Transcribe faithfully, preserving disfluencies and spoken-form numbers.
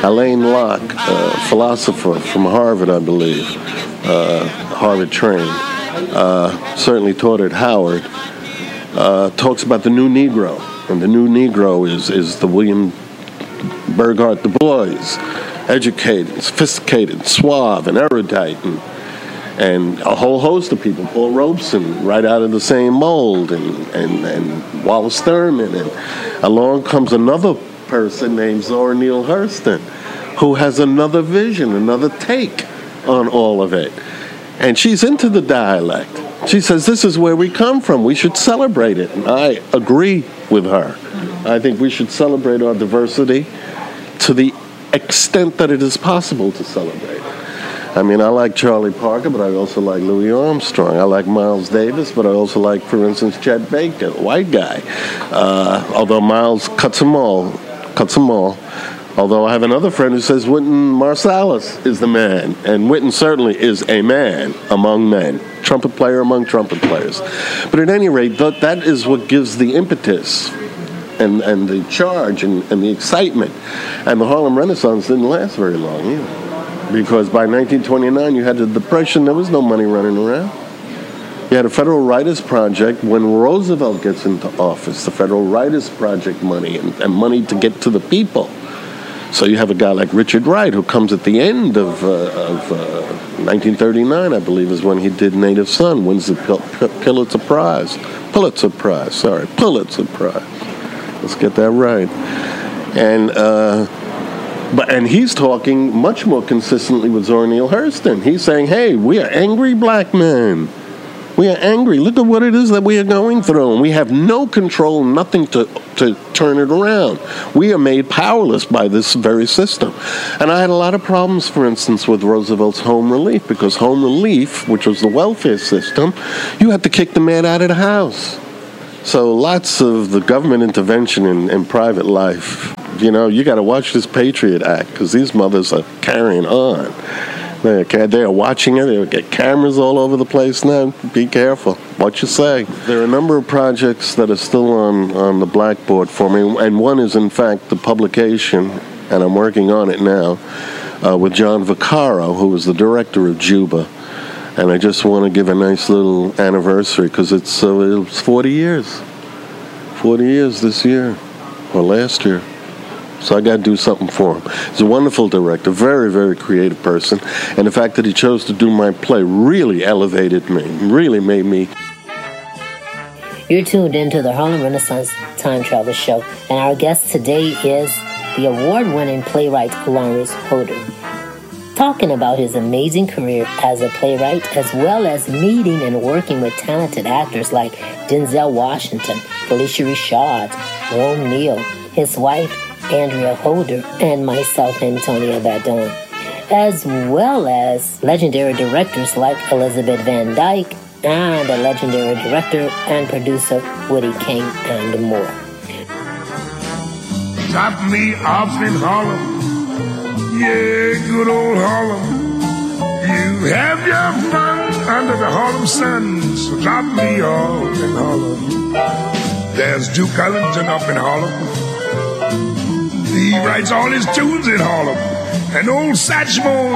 Alain Locke, uh, philosopher from Harvard, I believe, uh, Harvard trained, uh, certainly taught at Howard, uh, talks about the new Negro. And the new Negro is, is the William Burghardt Du Bois, educated, sophisticated, suave, and erudite, and, and a whole host of people. Paul Robeson, right out of the same mold, and, and, and Wallace Thurman. And along comes another person named Zora Neale Hurston, who has another vision, another take on all of it. And she's into the dialect. She says, this is where we come from. We should celebrate it. And I agree with her. I think we should celebrate our diversity to the extent that it is possible to celebrate it. I mean, I like Charlie Parker, but I also like Louis Armstrong. I like Miles Davis, but I also like, for instance, Chet Baker, a white guy. Uh, although Miles cuts them all, cuts them all. Although I have another friend who says Wynton Marsalis is the man, and Wynton certainly is a man among men, trumpet player among trumpet players. But at any rate, that, that is what gives the impetus and, and the charge and, and the excitement. And the Harlem Renaissance didn't last very long either, because by nineteen twenty-nine you had the Depression, there was no money running around. You had a Federal Writers Project when Roosevelt gets into office, the Federal Writers Project money and, and money to get to the people. So you have a guy like Richard Wright, who comes at the end of, uh, of uh, nineteen thirty-nine, I believe, is when he did Native Son, wins the Pul- Pul- Pulitzer Prize. Pulitzer Prize, sorry, Pulitzer Prize. Let's get that right. And uh, but and he's talking much more consistently with Zora Neale Hurston. He's saying, hey, we are angry black men. We are angry. Look at what it is that we are going through. And we have no control, nothing to, to turn it around. We are made powerless by this very system. And I had a lot of problems, for instance, with Roosevelt's home relief, because home relief, which was the welfare system, you had to kick the man out of the house. So lots of the government intervention in, in private life, you know, you got to watch this Patriot Act, because these mothers are carrying on. They're, they're watching it. They get cameras all over the place now. Be careful what you say. There are a number of projects that are still on, on the blackboard for me, and one is, in fact, the publication, and I'm working on it now, uh, with John Vaccaro, who was the director of Juba. And I just want to give a nice little anniversary, because it's, uh, it's forty years. forty years this year, or last year. So I got to do something for him. He's a wonderful director, very, very creative person. And the fact that he chose to do my play really elevated me, really made me. You're tuned into the Harlem Renaissance Time Travel Show, and our guest today is the award-winning playwright Lawrence Holder, talking about his amazing career as a playwright, as well as meeting and working with talented actors like Denzel Washington, Felicia Rashad, Rome Neal, his wife, Andrea Holder, and myself, Antonia Badon, as well as legendary directors like Elizabeth Van Dyke and a legendary director and producer Woody King and more. Drop me off in Harlem, yeah, good old Harlem. You have your fun under the Harlem sun, so drop me off in Harlem. There's Duke Ellington up in Harlem. He writes all his tunes in Harlem. And old Satchmo